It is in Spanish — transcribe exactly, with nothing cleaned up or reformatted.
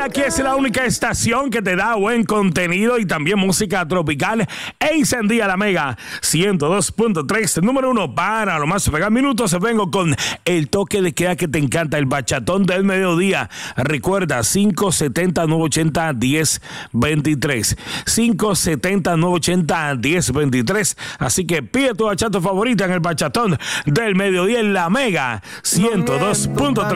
aquí es la única estación que te da buen contenido y también música tropical. Encendía la Mega ciento dos punto tres, número uno para lo más pegar minutos. Vengo con el toque de queda que te encanta, el bachatón del mediodía. Recuerda, cinco setenta, nueve ochenta, diez veintitrés. cinco setenta, nueve ochenta, diez veintitrés. Así que pide tu bachata favorita en el bachatón del mediodía en la Mega ciento dos punto tres.